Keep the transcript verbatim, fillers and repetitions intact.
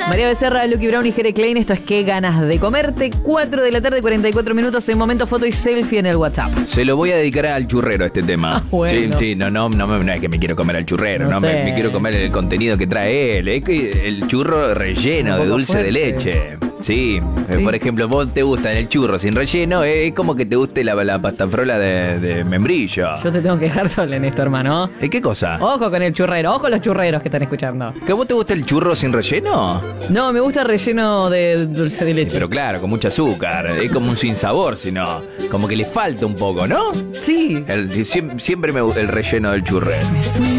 María Becerra, Lucky Brown y Jere Klein, esto es Qué ganas de comerte. cuatro de la tarde, cuarenta y cuatro minutos en momento foto y selfie en el WhatsApp. Se lo voy a dedicar al churrero este tema. Ah, bueno. Sí, sí, no, no, no, no es que me quiero comer al churrero, No no, sé. me, me quiero comer el contenido que trae él. Es que el churro relleno Un de poco dulce fuerte. de leche. Sí, Sí. Eh, por ejemplo, vos te gusta el churro sin relleno, eh, es como que te guste la, la pastafrola de, de membrillo. Yo te tengo que dejar sola en esto, hermano. ¿Eh, ¿Qué cosa? Ojo con el churrero, ojo con los churreros que están escuchando. ¿Que a vos te gusta el churro sin relleno? No, me gusta el relleno de dulce de leche. Pero claro, con mucho azúcar. Es como un sinsabor, sino como que le falta un poco, ¿no? Sí. El- siem- siempre me gusta el relleno del churrero.